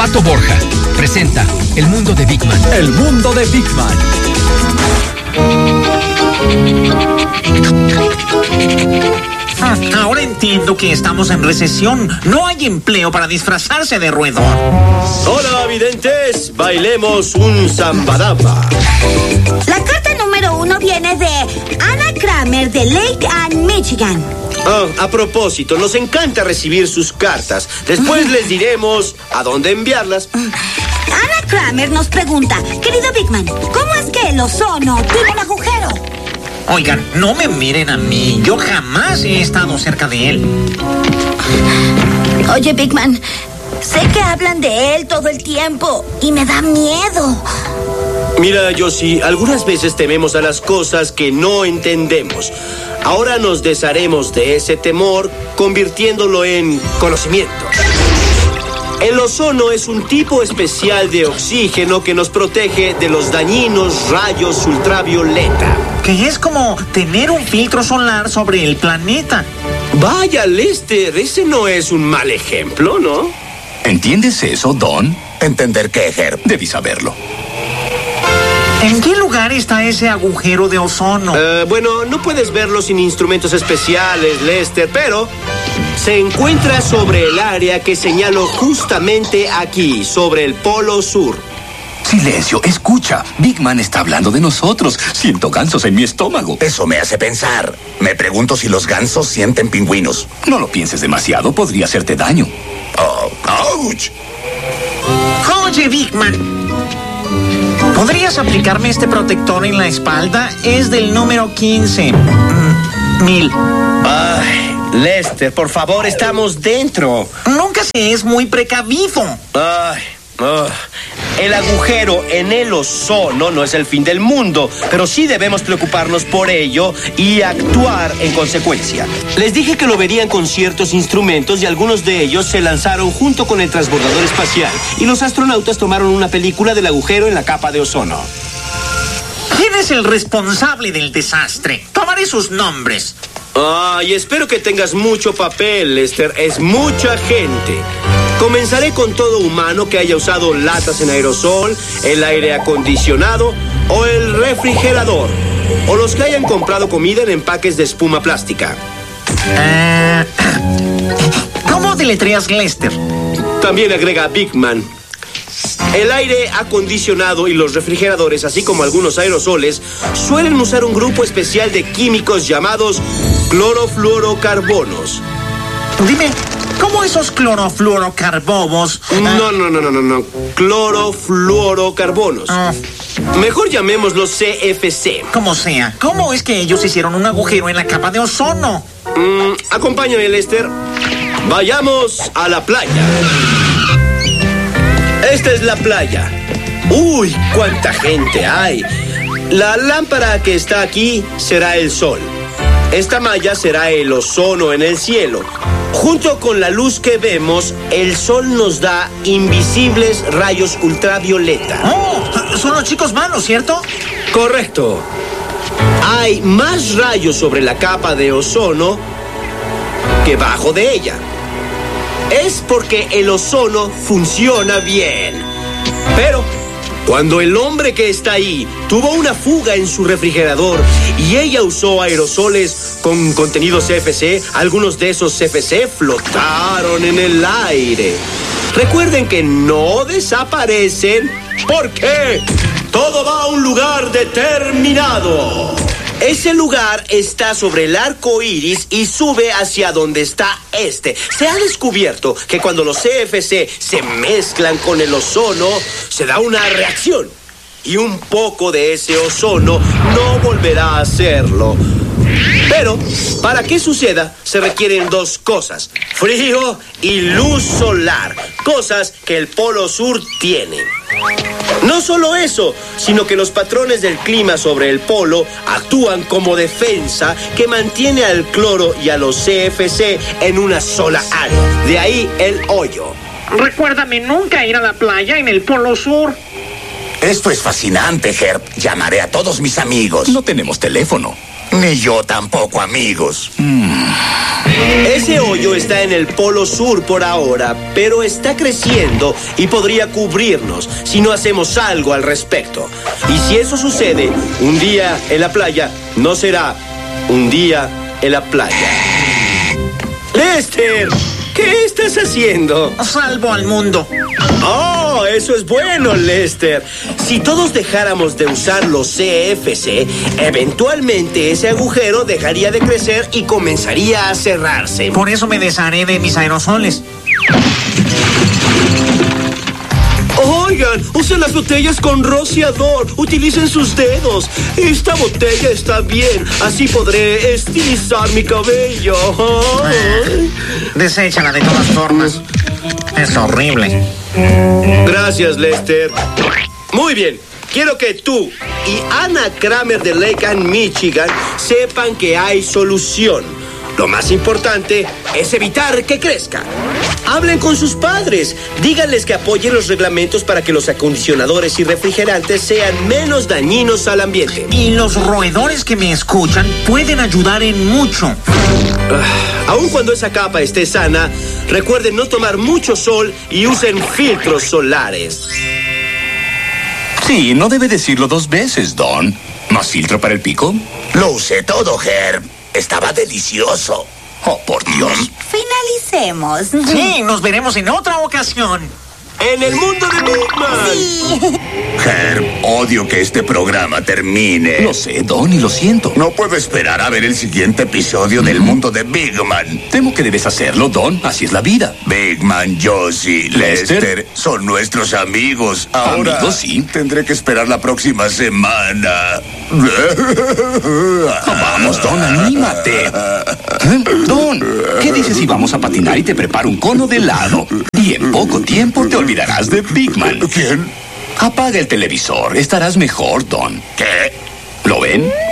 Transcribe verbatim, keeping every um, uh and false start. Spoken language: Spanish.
Pato Borja presenta El Mundo de Big Man. El Mundo de Big Man. Ah, ahora entiendo que estamos en recesión. No hay empleo para disfrazarse de roedor. Hola, videntes. Bailemos un zambadamba. La carta número uno viene de Anna Kramer de Lake Ann, Michigan. Oh, a propósito, nos encanta recibir sus cartas. Después les diremos a dónde enviarlas. Anna Kramer nos pregunta: querido Big Man, ¿cómo es que el ozono tiene un agujero? Oigan, no me miren a mí. Yo jamás he estado cerca de él. Oye, Big Man, sé que hablan de él todo el tiempo y me da miedo. Mira, Josie, algunas veces tememos a las cosas que no entendemos. Ahora nos desharemos de ese temor, convirtiéndolo en conocimiento. El ozono es un tipo especial de oxígeno que nos protege de los dañinos rayos ultravioleta. Que es como tener un filtro solar sobre el planeta. Vaya, Lester, ese no es un mal ejemplo, ¿no? ¿Entiendes eso, Don? ¿Entender qué, Herb? Debí saberlo. ¿En qué lugar está ese agujero de ozono? Uh, bueno, no puedes verlo sin instrumentos especiales, Lester, pero se encuentra sobre el área que señalo justamente aquí, sobre el Polo Sur. Silencio, escucha. Big Man está hablando de nosotros. Siento gansos en mi estómago. Eso me hace pensar. Me pregunto si los gansos sienten pingüinos. No lo pienses demasiado, podría hacerte daño. Oh, ouch. Oye, Big Man, ¿podrías aplicarme este protector en la espalda? Es del número quince. Mm, mil. Ay, Lester, por favor, estamos dentro. Nunca se es muy precavido. Ay, oh. El agujero en el ozono no es el fin del mundo, pero sí debemos preocuparnos por ello y actuar en consecuencia. Les dije que lo verían con ciertos instrumentos y algunos de ellos se lanzaron junto con el transbordador espacial y los astronautas tomaron una película del agujero en la capa de ozono. ¿Quién es el responsable del desastre? Tomaré sus nombres. Ay, espero que tengas mucho papel, Lester. Es mucha gente. Comenzaré con todo humano que haya usado latas en aerosol, el aire acondicionado o el refrigerador, o los que hayan comprado comida en empaques de espuma plástica. Uh, ¿Cómo deletreas Lester? También agrega Big Man. El aire acondicionado y los refrigeradores, así como algunos aerosoles, suelen usar un grupo especial de químicos llamados clorofluorocarbonos. Dime, ¿cómo esos clorofluorocarbonos? No, no, no, no, no, no. Clorofluorocarbonos. Ah. Mejor llamémoslos C F C. Como sea, ¿cómo es que ellos hicieron un agujero en la capa de ozono? Mm, acompáñame, Lester. Vayamos a la playa. Esta es la playa. ¡Uy, cuánta gente hay! La lámpara que está aquí será el sol. Esta malla será el ozono en el cielo. Junto con la luz que vemos, el sol nos da invisibles rayos ultravioleta. Oh, son los chicos malos, ¿cierto? Correcto. Hay más rayos sobre la capa de ozono que bajo de ella. Es porque el ozono funciona bien. Pero cuando el hombre que está ahí tuvo una fuga en su refrigerador y ella usó aerosoles con contenido C F C, algunos de esos C F C flotaron en el aire. Recuerden que no desaparecen porque todo va a un lugar determinado. Ese lugar está sobre el arco iris y sube hacia donde está este. Se ha descubierto que cuando los C F C se mezclan con el ozono, se da una reacción. Y un poco de ese ozono no volverá a hacerlo. Pero, para que suceda, se requieren dos cosas: frío y luz solar. Cosas que el Polo Sur tiene. No solo eso, sino que los patrones del clima sobre el polo actúan como defensa que mantiene al cloro y a los C F C en una sola área. De ahí el hoyo. Recuérdame nunca ir a la playa en el Polo Sur. Esto es fascinante, Herb. Llamaré a todos mis amigos. No tenemos teléfono. Ni yo tampoco, amigos. Mm. Ese hoyo está en el polo sur por ahora, pero está creciendo y podría cubrirnos si no hacemos algo al respecto. Y si eso sucede, un día en la playa no será un día en la playa. ¡Lester! ¿Qué estás haciendo? Salvo al mundo. ¡Oh, eso es bueno, Lester! Si todos dejáramos de usar los C F C, eventualmente ese agujero dejaría de crecer y comenzaría a cerrarse. Por eso me desharé de mis aerosoles. Oigan, usen las botellas con rociador. Utilicen sus dedos. Esta botella está bien. Así podré estilizar mi cabello. Eh, deséchala de todas formas. Es horrible. Gracias, Lester. Muy bien. Quiero que tú y Anna Kramer de Lake Ann, Michigan, sepan que hay solución. Lo más importante es evitar que crezca. Hablen con sus padres. Díganles que apoyen los reglamentos para que los acondicionadores y refrigerantes sean menos dañinos al ambiente. Y los roedores que me escuchan pueden ayudar en mucho. Uh, aun cuando esa capa esté sana, recuerden no tomar mucho sol y usen filtros solares. Sí, no debe decirlo dos veces, Don. ¿Más filtro para el pico? Lo usé todo, Herb. Estaba delicioso. Oh, por Dios. Finalicemos. Sí, nos veremos en otra ocasión. En el mundo de Bigman. Sí. Herb, odio que este programa termine. Lo sé, Don, y lo siento. No puedo esperar a ver el siguiente episodio del mundo de Bigman. Temo que debes hacerlo, Don. Así es la vida. Bigman, Josie, Lester, Lester son nuestros amigos. Ahora amigos, sí. Tendré que esperar la próxima semana. Vamos, Don, anímate. ¿Eh? Don, ¿qué dices si vamos a patinar y te preparo un cono de helado? Y en poco tiempo te olvidarás de Bigman. ¿Quién? Apaga el televisor. Estarás mejor, Don. ¿Qué? ¿Lo ven?